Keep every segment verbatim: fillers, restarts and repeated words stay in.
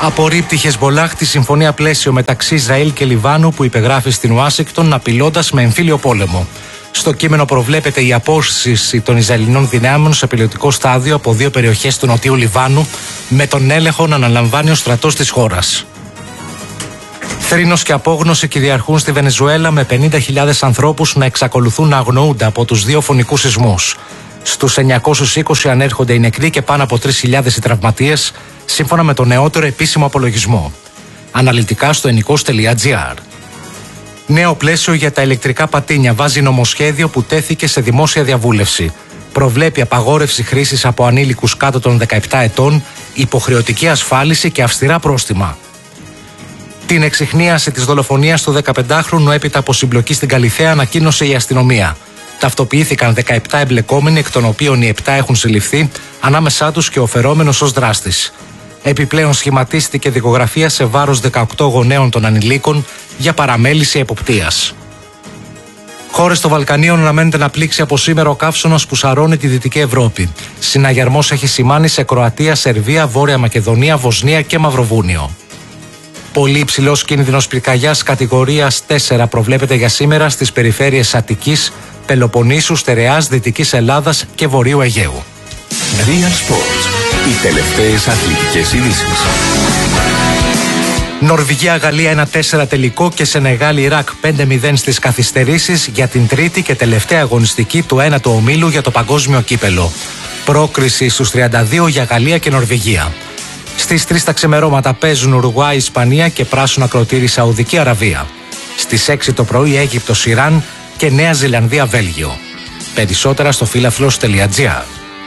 Απορρίπτει η Χεσμπολάχ τη συμφωνία πλαίσιο μεταξύ Ισραήλ και Λιβάνου που υπεγράφει στην Ουάσιγκτον, απειλώντας με εμφύλιο πόλεμο. Στο κείμενο προβλέπεται η απόσυρση των Ισραηλινών δυνάμεων σε πιλωτικό στάδιο από δύο περιοχές του νοτιού Λιβάνου, με τον έλεγχο να αναλαμβάνει ο στρατός της χώρας. Θρήνος και απόγνωση κυριαρχούν στη Βενεζουέλα, με πενήντα χιλιάδες ανθρώπους να εξακολουθούν να αγνοούνται από τους δύο φωνικούς σεισμούς. Στους εννιακόσιους είκοσι ανέρχονται οι νεκροί και πάνω από τρεις χιλιάδες οι τραυματίες, σύμφωνα με το νεότερο επίσημο απολογισμό. Αναλυτικά στο ενικός τελεία τζι άρ. Νέο πλαίσιο για τα ηλεκτρικά πατίνια βάζει νομοσχέδιο που τέθηκε σε δημόσια διαβούλευση. Προβλέπει απαγόρευση χρήσης από ανήλικους κάτω των δεκαεπτά ετών, υποχρεωτική ασφάλιση και αυστηρά πρόστιμα. Την εξιχνίαση της δολοφονίας του δεκαπεντάχρονου έπειτα από συμπλοκή στην Καλιθέα ανακοίνωσε η αστυνομία. Ταυτοποιήθηκαν δεκαεπτά εμπλεκόμενοι, εκ των οποίων οι επτά έχουν συλληφθεί, ανάμεσά τους και ο φερόμενος ως δράστης. Επιπλέον σχηματίστηκε δικογραφία σε βάρος δεκαοκτώ γονέων των ανηλίκων για παραμέληση εποπτείας. Χώρες των Βαλκανίων αναμένεται να πλήξει από σήμερα ο καύσωνας που σαρώνει τη Δυτική Ευρώπη. Συναγερμός έχει σημάνει σε Κροατία, Σερβία, Βόρεια Μακεδονία, Βοσνία και Μαυροβούνιο. Πολύ υψηλός κίνδυνος πυρκαγιάς κατηγορίας τέσσερα προβλέπεται για σήμερα στις περιφέρειες Αττικής, Πελοποννήσου, Στερεάς, Δυτικής Ελλάδας και Βορείου Αιγαίου. Real Sports. Οι τελευταίες αθλητικές ειδήσεις. Νορβηγία-Γαλλία ένα τέσσερα τελικό και Σενεγάλη-Ιράκ πέντε μηδέν στις καθυστερήσεις για την τρίτη και τελευταία αγωνιστική του ένατου ομίλου για το παγκόσμιο κύπελο. Πρόκριση στους τριάντα δύο για Γαλλία και Νορβηγία. Στις τρεις τα ξεμερώματα παίζουν Ουρουγουάη, Ισπανία και πράσινο ακροτήρι Σαουδική Αραβία. Στις έξι το πρωί Αίγυπτος, Ιράν και Νέα Ζηλανδία, Βέλγιο. Περισσότερα στο φίλαφλος τελεία τζι άρ.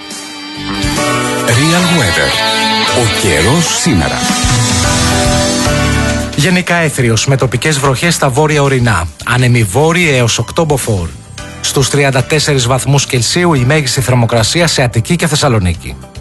Real Weather. Ο καιρός σήμερα. Γενικά έθριος με τοπικές βροχές στα βόρεια ορεινά. Άνεμοι βόρειοι έως οκτώ μποφόρ. Στους τριάντα τέσσερις βαθμούς Κελσίου η μέγιστη θερμοκρασία σε Αττική και Θεσσαλονίκη.